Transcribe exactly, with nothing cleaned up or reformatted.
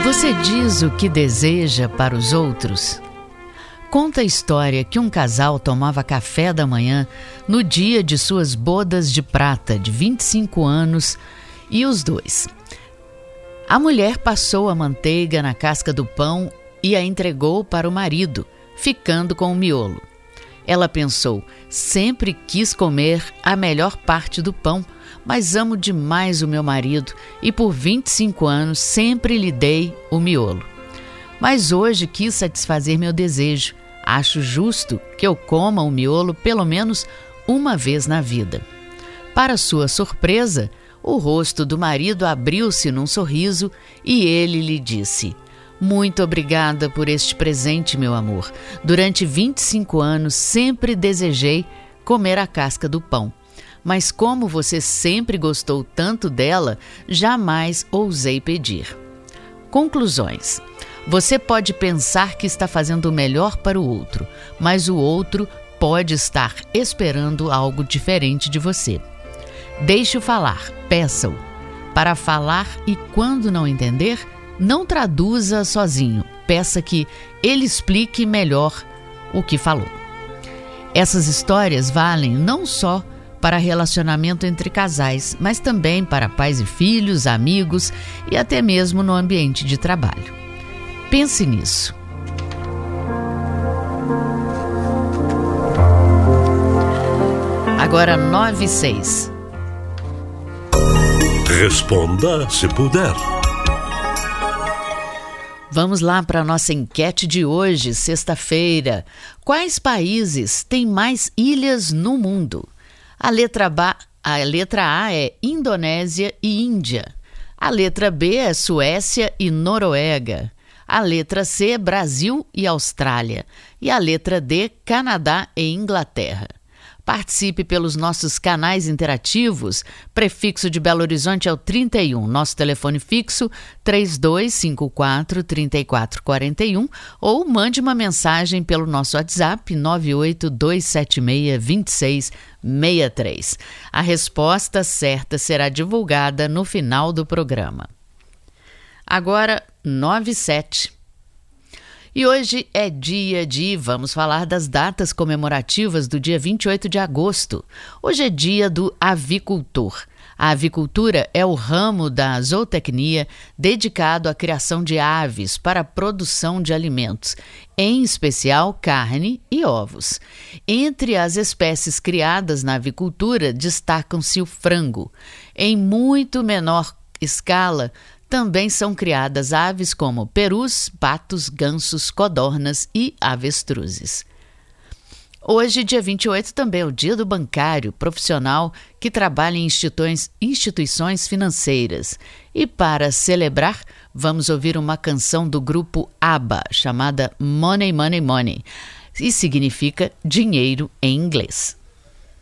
Você diz o que deseja para os outros? Conta a história que um casal tomava café da manhã no dia de suas bodas de prata de vinte e cinco anos e os dois. A mulher passou a manteiga na casca do pão e a entregou para o marido, ficando com o miolo. Ela pensou, sempre quis comer a melhor parte do pão, mas amo demais o meu marido e por vinte e cinco anos sempre lhe dei o miolo. Mas hoje quis satisfazer meu desejo. Acho justo que eu coma o miolo pelo menos uma vez na vida. Para sua surpresa, o rosto do marido abriu-se num sorriso e ele lhe disse: muito obrigada por este presente, meu amor. Durante vinte e cinco anos sempre desejei comer a casca do pão. Mas como você sempre gostou tanto dela, jamais ousei pedir. Conclusões. Você pode pensar que está fazendo o melhor para o outro, mas o outro pode estar esperando algo diferente de você. Deixe-o falar, peça-o. Para falar e quando não entender, não traduza sozinho. Peça que ele explique melhor o que falou. Essas histórias valem não só para relacionamento entre casais, mas também para pais e filhos, amigos e até mesmo no ambiente de trabalho. Pense nisso. Agora nove e seis. Responda se puder. Vamos lá para a nossa enquete de hoje, sexta-feira. Quais países têm mais ilhas no mundo? A letra, ba, a letra A é Indonésia e Índia. A letra B é Suécia e Noruega. A letra C é Brasil e Austrália. E a letra D, Canadá e Inglaterra. Participe pelos nossos canais interativos. Prefixo de Belo Horizonte é o trinta e um. Nosso telefone fixo três dois cinco quatro, três quatro quatro um ou mande uma mensagem pelo nosso WhatsApp nove oito dois sete seis, dois seis seis três. A resposta certa será divulgada no final do programa. Agora, nove e sete. E hoje é dia de, vamos falar das datas comemorativas do dia vinte e oito de agosto. Hoje é dia do avicultor. A avicultura é o ramo da zootecnia dedicado à criação de aves para a produção de alimentos, em especial carne e ovos. Entre as espécies criadas na avicultura destacam-se o frango. Em muito menor escala, também são criadas aves como perus, patos, gansos, codornas e avestruzes. Hoje, dia vinte e oito, também é o dia do bancário profissional que trabalha em instituições, instituições financeiras. E para celebrar, vamos ouvir uma canção do grupo ABBA, chamada Money, Money, Money, e significa dinheiro em inglês.